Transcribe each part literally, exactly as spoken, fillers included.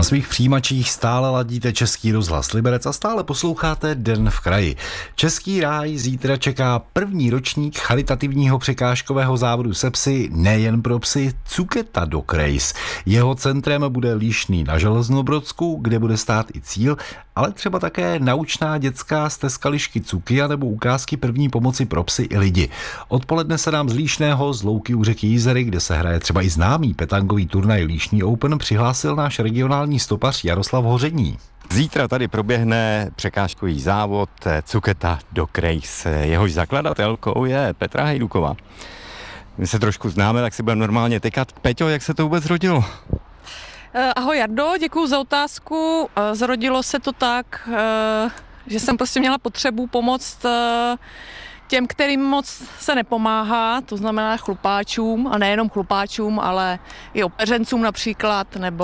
Na svých přijímačích stále ladíte Český rozhlas Liberec a stále posloucháte Den v kraji. Český ráj zítra čeká první ročník charitativního překážkového závodu se psy, nejen pro psy, Cuketa Dog Race. Jeho centrem bude Líšný na Železnobrodsku, kde bude stát i cíl, ale třeba také naučná dětská stezka Lišky Cuky nebo ukázky první pomoci pro psy i lidi. Odpoledne se nám z Líšného, z louky u řeky Jizery, kde se hraje třeba i známý petangový turnaj Líšný Open, přihlásil náš regionální stopař Jaroslav Hoření. Zítra tady proběhne překážkový závod Cuketa Dog Race. Jehož zakladatelkou je Petra Hejduková. My se trošku známe, tak si budeme normálně tykat. Peťo, jak se to vůbec rodilo? Ahoj Jardo, děkuju za otázku. Zrodilo se to tak, že jsem prostě měla potřebu pomoct těm, kterým moc se nepomáhá, to znamená chlupáčům, a nejenom chlupáčům, ale i opeřencům například, nebo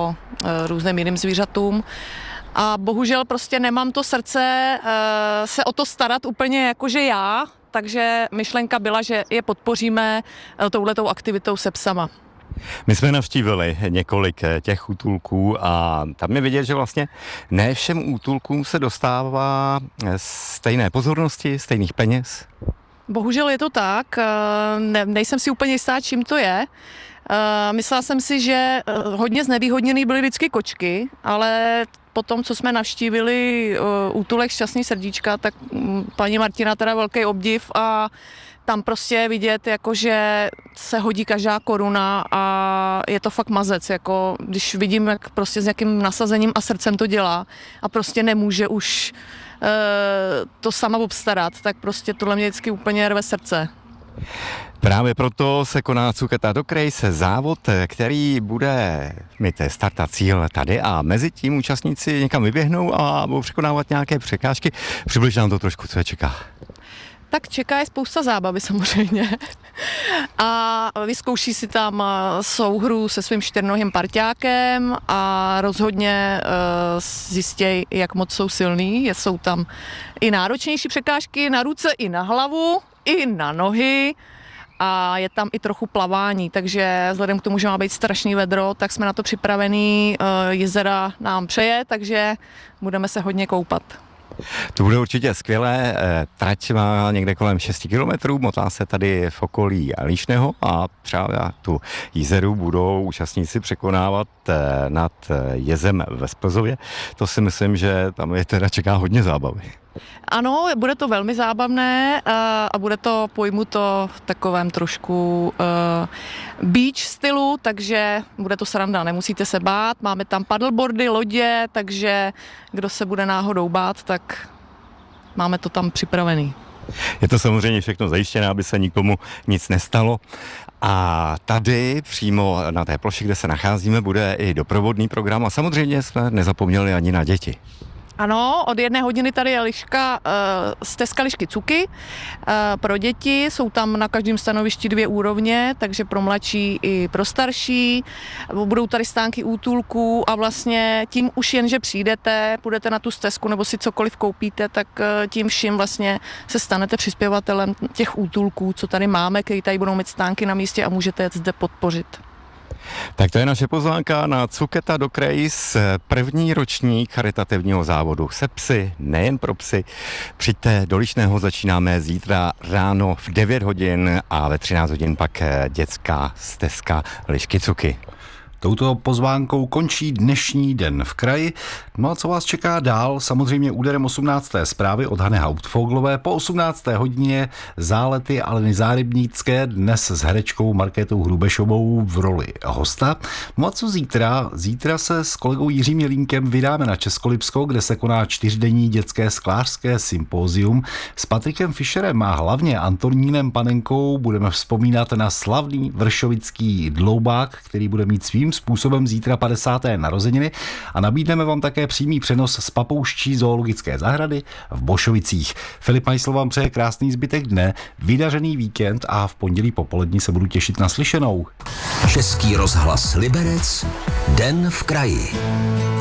různým jiným zvířatům. A bohužel prostě nemám to srdce se o to starat úplně jakože já, takže myšlenka byla, že je podpoříme touhletou aktivitou se psama. My jsme navštívili několik těch útulků a tam je vidět, že vlastně ne všem útulkům se dostává stejné pozornosti, stejných peněz. Bohužel je to tak, ne, nejsem si úplně jistá, čím to je. Myslela jsem si, že hodně znevýhodněný byly vždycky kočky, ale po tom, co jsme navštívili útulek Šťastný srdíčka, tak paní Martina teda velký obdiv a tam prostě je vidět, jako, že se hodí každá koruna a je to fakt mazec, jako, když vidím, jak prostě s jakým nasazením a srdcem to dělá a prostě nemůže už e, to sama obstarat, tak prostě tohle mě vždycky úplně rve srdce. Právě proto se koná Cuketa Dog Race, závod, který bude mít start a cíl tady a mezi tím účastníci někam vyběhnou a budou překonávat nějaké překážky. Přibliž nám to trošku, co je čeká. Tak čeká je spousta zábavy samozřejmě a vyzkouší si tam souhru se svým čtyřnohým parťákem a rozhodně zjistějí, jak moc jsou silný. Jsou tam i náročnější překážky na ruce, i na hlavu, i na nohy a je tam i trochu plavání, takže vzhledem k tomu, že má být strašný vedro, tak jsme na to připravený, jezera nám přeje, takže budeme se hodně koupat. To bude určitě skvělé, trať má někde kolem šest kilometrů, motá se tady v okolí Líšného a třeba tu Jizeru budou účastníci překonávat nad jezem ve Splzově. To si myslím, že tam je teda čeká hodně zábavy. Ano, bude to velmi zábavné a bude to pojmuto v takovém trošku uh, beach stylu, takže bude to sranda, nemusíte se bát. Máme tam paddleboardy, lodě, takže kdo se bude náhodou bát, tak máme to tam připravený. Je to samozřejmě všechno zajištěné, aby se nikomu nic nestalo. A tady přímo na té ploše, kde se nacházíme, bude i doprovodný program a samozřejmě jsme nezapomněli ani na děti. Ano, od jedné hodiny tady je liška, stezka Lišky Cuky pro děti, jsou tam na každém stanovišti dvě úrovně, takže pro mladší i pro starší, budou tady stánky útulků a vlastně tím už jen, že přijdete, půjdete na tu stezku nebo si cokoliv koupíte, tak tím vším vlastně se stanete přispěvatelem těch útulků, co tady máme, který tady budou mít stánky na místě a můžete je zde podpořit. Tak to je naše pozvánka na Cuketa Dog Race, první ročník charitativního závodu se psy, nejen pro psy. Přijďte do Líšného, začínáme zítra ráno v devět hodin a ve třináct hodin pak dětská stezka Lišky Cuky. Touto pozvánkou končí dnešní Den v kraji. No a co vás čeká dál? Samozřejmě úderem osmnácté zprávy od Hany Hauptfoglové. Po osmnácté hodině zálety Aleny Zárybnické, dnes s herečkou Markétou Hrubešovou v roli hosta. No a co zítra? Zítra se s kolegou Jiřím Jelínkem vydáme na Českolipsko, kde se koná čtyřdenní dětské sklářské sympózium. S Patrikem Fischerem a hlavně Antonínem Panenkou budeme vzpomínat na slavný vršovický dloubák, který bude mít svým způsobem zítra padesáté narozeniny a nabídneme vám také přímý přenos z papouští zoologické zahrady v Bošovicích. Filip Majsl vám přeje krásný zbytek dne, vydařený víkend a v pondělí popolední se budu těšit na slyšenou. Český rozhlas Liberec, Den v kraji.